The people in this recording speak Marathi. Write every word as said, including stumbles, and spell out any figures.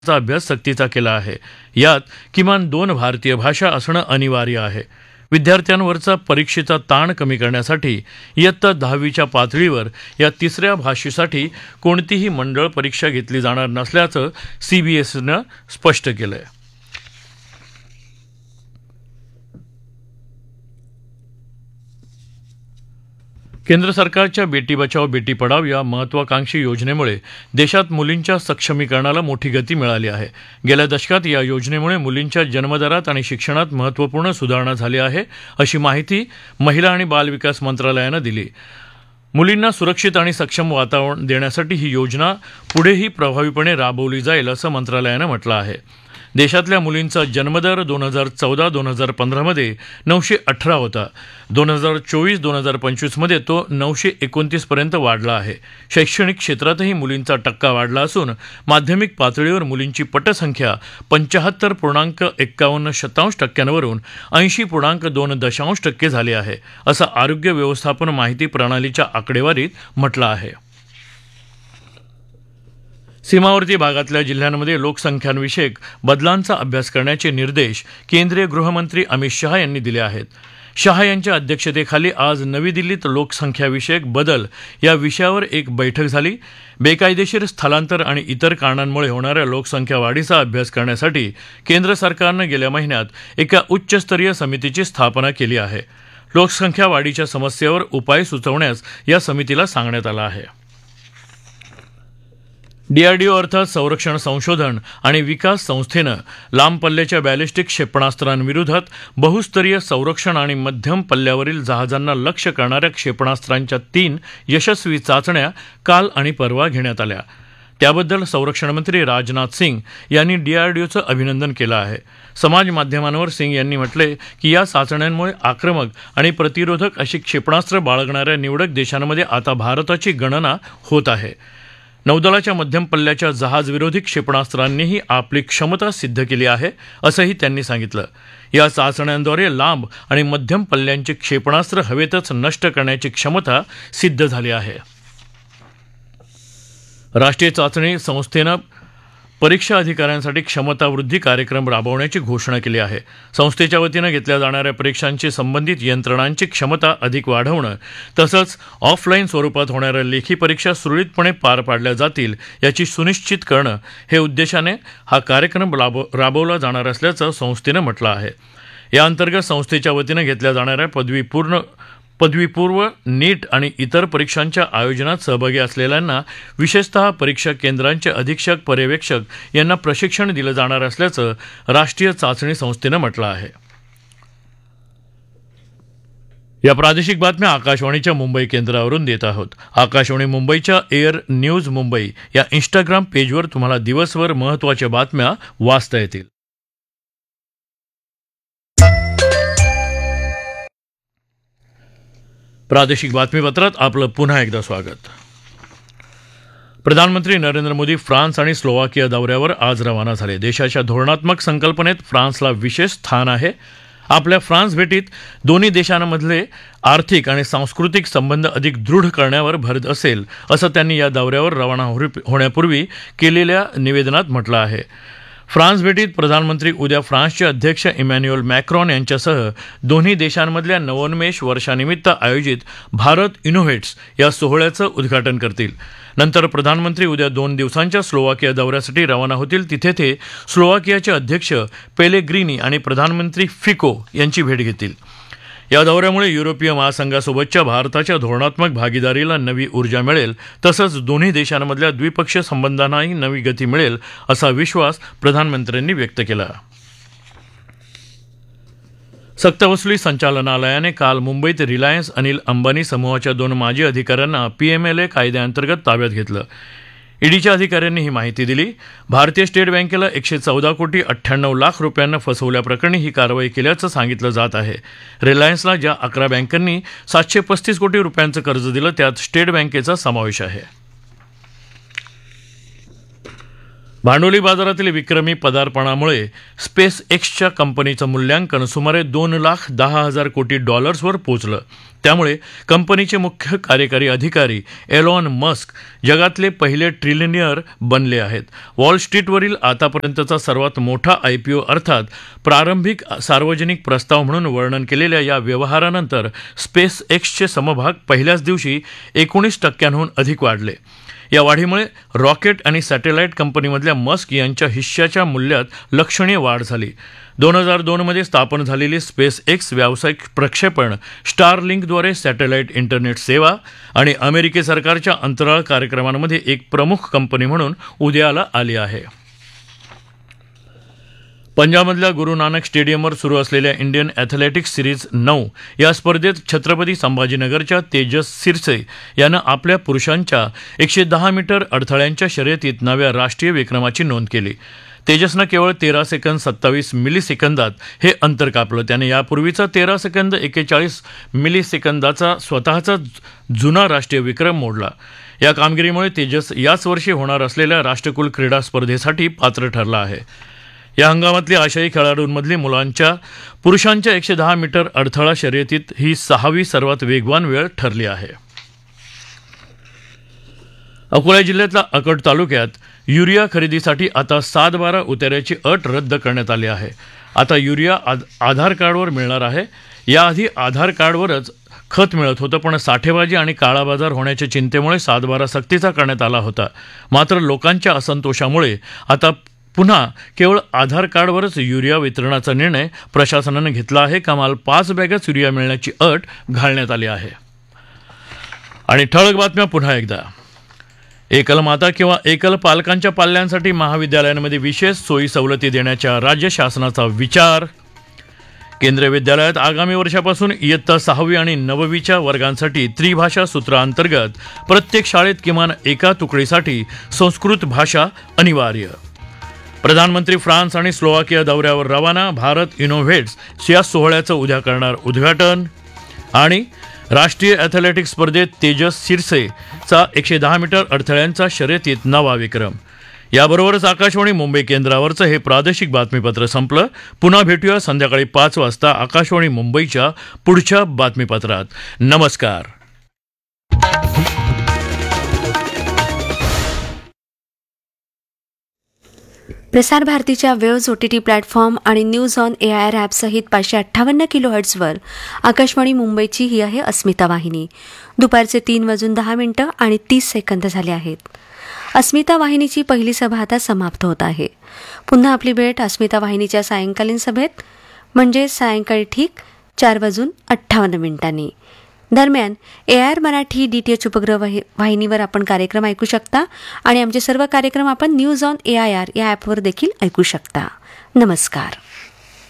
चा अभ्यास सक्तीचा केला आहे. यात किमान दोन भारतीय भाषा असणं अनिवार्य आहे. विद्यार्थ्यांवरचा परीक्षेचा ताण कमी करण्यासाठी इयत्ता दहावीच्या पातळीवर या तिसऱ्या भाषेसाठी कोणतीही मंडळ परीक्षा घेतली जाणार नसल्याचं सीबीएसईनं स्पष्ट केलं आहे. केंद्र सरकारच्या बेटी बचाओ बेटी पढाओ या महत्वाकांक्षी योजनेमुळे देशात मुलींच्या सक्षमीकरणाला मोठी गती मिळाली आहे. गेल्या दशकात या योजनेमुळे मुलींच्या जन्मदरात आणि शिक्षणात महत्त्वपूर्ण सुधारणा झाली आहे, अशी माहिती महिला आणि बालविकास मंत्रालयानं दिली. मुलींना सुरक्षित आणि सक्षम वातावरण देण्यासाठी ही योजना पुढेही प्रभावीपणे राबवली जाईल, असं मंत्रालयानं म्हटलं आहे. देशातल्या मुलींचा जन्मदर दोन हजार चौदा दोन हजार पंधरामध्ये नऊशे अठरा होता. दोन हजार चोवीस दोन हजार पंचवीसमध्ये तो नऊशे एकोणतीसपर्यंत वाढला आहे. शैक्षणिक क्षेत्रातही मुलींचा टक्का वाढला असून माध्यमिक पातळीवर मुलींची पटसंख्या पंच्याहत्तर पूर्णांक एक्कावन्न शतांश टक्क्यांवरून ऐंशी पूर्णांक दोन दशांश टक्के झाली आहे, असं आरोग्य व्यवस्थापन माहिती प्रणालीच्या आकडेवारीत म्हटलं आहे. सीमावर्ती भागातल्या जिल्ह्यांमध्ये लोकसंख्यांविषयक बदलांचा अभ्यास करण्याचे निर्देश केंद्रीय गृहमंत्री अमित शहा यांनी दिले आहेत. शहा यांच्या अध्यक्षतेखाली आज नवी दिल्लीत लोकसंख्याविषयक बदल या विषयावर एक बैठक झाली. बेकायदेशीर स्थलांतर आणि इतर कारणांमुळे होणाऱ्या लोकसंख्या वाढीचा अभ्यास करण्यासाठी केंद्र सरकारनं गेल्या महिन्यात एका उच्चस्तरीय समितीची स्थापना केली आहे. लोकसंख्या वाढीच्या समस्येवर उपाय सुचवण्यास या समितीला सांगण्यात आलं आहे. डीआरडीओ अर्थात संरक्षण संशोधन आणि विकास संस्थेनं लांब पल्ल्याच्या बॅलिस्टिक क्षेपणास्त्रांविरोधात बहुस्तरीय संरक्षण आणि मध्यम पल्ल्यावरील जहाजांना लक्ष्य करणाऱ्या क्षेपणास्त्रांच्या तीन यशस्वी चाचण्या काल आणि परवा घेण्यात आल्या. त्याबद्दल संरक्षणमंत्री राजनाथ सिंग यांनी डीआरडीओचं अभिनंदन केलं आहे. समाज माध्यमांवर सिंग यांनी म्हटलंय की या चाचण्यांमुळे आक्रमक आणि प्रतिरोधक अशी क्षेपणास्त्र बाळगणाऱ्या निवडक देशांमध्ये आता भारताची गणना होत आहे. नौदलाच्या मध्यम पल्ल्याच्या जहाजविरोधी क्षेपणास्त्रांनीही आपली क्षमता सिद्ध केली आहे, असंही त्यांनी सांगितलं. या चाचण्यांद्वारे लांब आणि मध्यम पल्ल्यांची क्षेपणास्त्र हवेतच नष्ट करण्याची क्षमता सिद्ध झाली आहे. राष्ट्रीय चाचणी संस्थेनं परीक्षा अधिकाऱ्यांसाठी क्षमतावृद्धी कार्यक्रम राबवण्याची घोषणा केली आहे. संस्थेच्या वतीनं घेतल्या जाणाऱ्या परीक्षांची संबंधित यंत्रणांची क्षमता अधिक वाढवणं तसंच ऑफलाईन स्वरूपात होणाऱ्या लेखी परीक्षा सुरळीतपणे पार पाडल्या जातील याची सुनिश्चित करणं हे उद्देशाने हा कार्यक्रम राबवला जाणार असल्याचं संस्थेनं म्हटलं आहे. या अंतर्गत संस्थेच्या वतीनं घेतल्या जाणाऱ्या पदवीपूर्ण पदवीपूर्व नीट आणि इतर परीक्षांच्या आयोजनात सहभागी असलेल्यांना विशेषतः परीक्षा केंद्रांचे अधीक्षक पर्यवेक्षक यांना प्रशिक्षण दिलं जाणार असल्याचं राष्ट्रीय चाचणी संस्थेनं म्हटलं आहे. या प्रादेशिक बातम्या आकाशवाणीच्या मुंबई केंद्रावरून देत आहोत. आकाशवाणी मुंबईच्या एअर न्यूज मुंबई या इंस्टाग्राम पेजवर तुम्हाला दिवसभर महत्त्वाच्या बातम्या वाचता येतील. प्रादेशिक बातमीपत्रात आपलं पुन्हा एकदा स्वागत. प्रधानमंत्री नरेंद्र मोदी फ्रान्स आणि स्लोवाकिया दौऱ्यावर आज रवाना झाले. देशाच्या धोरणात्मक संकल्पनेत फ्रान्सला विशेष स्थान आहे. आपल्या फ्रान्स भेटीत दोन्ही देशांमधले आर्थिक आणि सांस्कृतिक संबंध अधिक दृढ करण्यावर भर असेल, असं त्यांनी या दौऱ्यावर रवाना होण्यापूर्वी केलेल्या निवेदनात म्हटलं आहे. फ्रान्स भेटीत प्रधानमंत्री उद्या फ्रान्सचे अध्यक्ष इमॅन्युएल मॅक्रॉन यांच्यासह दोन्ही देशांमधल्या नवोन्मेष वर्षानिमित्त आयोजित भारत इनोव्हेट्स या सोहळ्याचं उद्घाटन करतील. नंतर प्रधानमंत्री उद्या दोन दिवसांच्या स्लोवाकिया दौऱ्यासाठी रवाना होतील. तिथे ते स्लोवाकियाचे अध्यक्ष पेलेग्रिनी आणि प्रधानमंत्री फिको यांची भेट घेतील. या दौऱ्यामुळे युरोपीय महासंघासोबतच्या भारताच्या धोरणात्मक भागीदारीला नवी ऊर्जा मिळेल तसंच दोन्ही देशांमधल्या द्विपक्षीय संबंधांनाही नवी गती मिळेल असा विश्वास प्रधानमंत्र्यांनी व्यक्त केला. सक्तवसुली संचालनालयाने काल मुंबईत रिलायन्स अनिल अंबानी समूहाच्या दोन माजी अधिकाऱ्यांना पीएमएलए कायद्याअंतर्गत ताब्यात घेतलं. ईडीच्या अधिकाऱ्यांनी ही माहिती दिली. भारतीय स्टेट बँकेला एकशे चौदा कोटी अठ्ठ्याण्णव लाख रुपयांना फसवल्याप्रकरणी ही कारवाई केल्याचं सांगितलं जात आहे. रिलायन्सला ज्या अकरा बँकांनी सातशे पस्तीस कोटी रुपयांचं कर्ज दिलं त्यात स्टेट बँकेचा समावेश आहे. भांडवली बाजारातील विक्रमी पदार्पणामुळे स्पेस एक्सच्या कंपनीचं मूल्यांकन सुमारे दोन लाख दहा हजार कोटी डॉलर्सवर पोहोचलं. त्यामुळे कंपनीचे मुख्य कार्यकारी अधिकारी एलॉन मस्क जगातले पहिले ट्रिलियनियर बनले आहेत. वॉल स्ट्रीटवरील आतापर्यंतचा सर्वात मोठा आयपीओ अर्थात प्रारंभिक सार्वजनिक प्रस्ताव म्हणून वर्णन केलेल्या या व्यवहारानंतर स्पेस एक्सचे समभाग पहिल्याच दिवशी एकोणीस टक्क्यांहून अधिक वाढले. या वाढीमुळे रॉकेट आणि सॅटेलाईट कंपनीमधल्या मस्क यांच्या हिश्श्याच्या मूल्यात लक्षणीय वाढ झाली. दोन हजार दोनमध्ये स्थापन झालेली स्पेस एक्स व्यावसायिक प्रक्षेपण, स्टारलिंकद्वारे सॅटेलाईट इंटरनेट सेवा आणि अमेरिकी सरकारच्या अंतराळ कार्यक्रमांमध्ये एक प्रमुख कंपनी म्हणून उदयाला आली आहे. पंजाबमधल्या गुरु नानक स्टेडियमवर सुरू असलेल्या इंडियन ॲथलेटिक्स सिरीज नऊ या स्पर्धेत छत्रपती संभाजीनगरच्या तेजस सिरसे यानं आपल्या पुरुषांच्या एकशे दहा मीटर अडथळ्यांच्या शर्यतीत नव्या राष्ट्रीय विक्रमाची नोंद केली. तेजसनं केवळ तेरा सेकंद सत्तावीस मिली सेकंदात हे अंतर कापलं. त्याने यापूर्वीचा तेरा सेकंद एक्केचाळीस मिली सेकंदाचा स्वतःचा जुना राष्ट्रीय विक्रम मोडला. या कामगिरीमुळे तेजस याच वर्षी होणार असलेल्या राष्ट्रकुल क्रीडा स्पर्धेसाठी पात्र ठरला आहे. या हंगामातली आशियाई खेळाडूंमधली मुलांच्या पुरुषांच्या एकशे दहा मीटर अडथळा शर्यतीत ही सहावी सर्वात वेगवान वेळ ठरली आहे. अकोला जिल्ह्यातल्या अकोट तालुक्यात युरिया खरेदीसाठी आता सात बारा उतार्याची अट रद्द करण्यात आली आहे. आता युरिया आधार कार्डवर मिळणार आहे. याआधी आधार कार्डवरच खत मिळत होतं, पण साठेबाजी आणि काळाबाजार होण्याच्या चिंतेमुळे सात बारा सक्तीचा करण्यात आला होता. मात्र लोकांच्या असंतोषामुळे आता पुन्हा केवळ आधार कार्डवरच युरिया वितरणाचा निर्णय प्रशासनानं घेतला आहे. कमाल पाच बॅगच युरिया मिळण्याची अट घालण्यात आली आहे. आणि ठळक बातम्या पुन्हा एकदा. एकल माता किंवा एकल पालकांच्या पाल्यांसाठी महाविद्यालयांमध्ये विशेष सोयी सवलती देण्याच्या राज्य शासनाचा विचार. केंद्रीय विद्यालयात आगामी वर्षापासून इयत्ता सहावी आणि नववीच्या वर्गांसाठी त्रिभाषा सूत्राअंतर्गत प्रत्येक शाळेत किमान एका तुकडीसाठी संस्कृत भाषा अनिवार्य. प्रधानमंत्री फ्रान्स आणि स्लोवाकिया दौऱ्यावर रवाना. भारत इनोव्हेट्स या सोहळ्याचं उद्या करणार उद्घाटन. आणि राष्ट्रीय ॲथलेटिक्स स्पर्धेत तेजस सिरसेचा एकशे दहा मीटर अडथळ्यांचा शर्यतीत नवा विक्रम. याबरोबरच आकाशवाणी मुंबई केंद्रावरचं हे प्रादेशिक बातमीपत्र संपलं. पुन्हा भेटूया संध्याकाळी पाच वाजता आकाशवाणी मुंबईच्या पुढच्या बातमीपत्रात. नमस्कार. प्रसार भारतीच्या waves O T T platform आणि news on A I R ॲपसहित पाचशे अठ्ठावन्न किलो हर्ट्झवर आकाशवाणी मुंबईची ही आहे अस्मिता वाहिनी. दुपारचे तीन वाजून दहा मिनिटं आणि तीस सेकंद झाले आहेत. अस्मिता वाहिनीची पहिली सभा आता समाप्त होत आहे. पुन्हा आपली भेट अस्मिता वाहिनीच्या सायंकालीन सभेत म्हणजे सायंकाळी ठीक चार वाजून अठ्ठावन्न मिनिटांनी. दरम्यान A R Marathi D T H उपग्रह वाहिनीवर आपण कार्यक्रम ऐकू शकता आणि आमचे सर्व कार्यक्रम आपण news on A I R या ॲपवर देखील ऐकू शकता. नमस्कार.